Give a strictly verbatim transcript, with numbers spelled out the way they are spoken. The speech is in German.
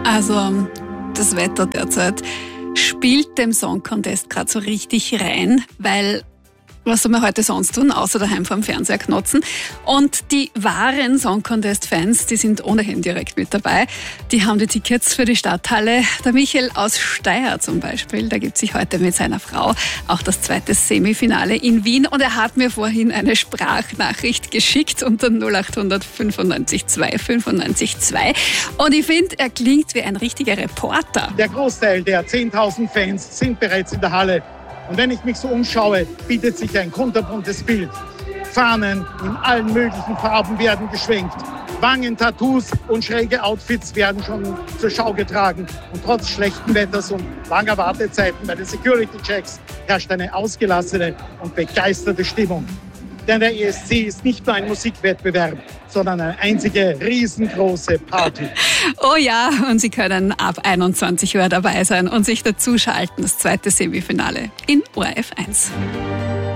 Also das Wetter derzeit spielt dem Song Contest gerade so richtig rein, weil was soll man heute sonst tun, außer daheim vorm Fernseher knotzen. Und die wahren Song Contest-Fans, die sind ohnehin direkt mit dabei. Die haben die Tickets für die Stadthalle. Der Michael aus Steyr zum Beispiel, der gibt sich heute mit seiner Frau auch das zweite Semifinale in Wien. Und er hat mir vorhin eine Sprachnachricht geschickt unter null acht hundert fünfundneunzig zwei fünfundneunzig zwei. Und ich finde, er klingt wie ein richtiger Reporter. Der Großteil der zehntausend Fans sind bereits in der Halle. Und wenn ich mich so umschaue, bietet sich ein kunterbuntes Bild. Fahnen in allen möglichen Farben werden geschwenkt. Wangentattoos und schräge Outfits werden schon zur Schau getragen. Und trotz schlechten Wetters und langer Wartezeiten bei den Security-Checks herrscht eine ausgelassene und begeisterte Stimmung. Denn der E S C ist nicht nur ein Musikwettbewerb, sondern eine einzige riesengroße Party. Oh ja, und Sie können ab einundzwanzig Uhr dabei sein und sich dazuschalten, das zweite Semifinale in O R F eins.